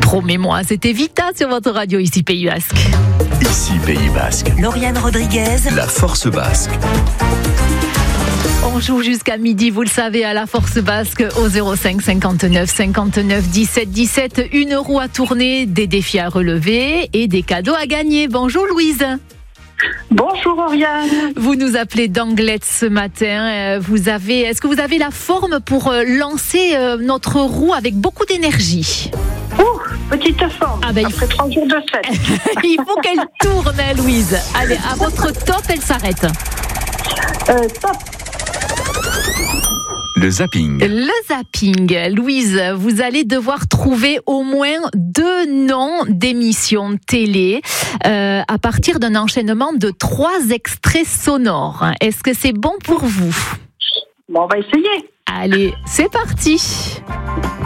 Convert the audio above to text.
Promets-moi, c'était Vita sur votre radio ici Pays Basque. Ici Pays Basque. Lauriane Rodriguez. La Force Basque. On joue jusqu'à midi, vous le savez, à la Force Basque au 05 59 59 17 17. 1 euro à tourner, des défis à relever et des cadeaux à gagner. Bonjour Louise. Bonjour Oriane. Vous nous appelez d'Anglet ce matin. Est-ce que vous avez la forme pour lancer notre roue avec beaucoup d'énergie? Petite forme, après 3 jours de fête. Il faut qu'elle tourne, Louise. Allez, à votre top, elle s'arrête. Top. Le zapping. Le zapping. Louise, vous allez devoir trouver au moins 2 noms d'émissions télé à partir d'un enchaînement de 3 extraits sonores. Est-ce que c'est bon pour vous? Bon, on va essayer. Allez, c'est parti.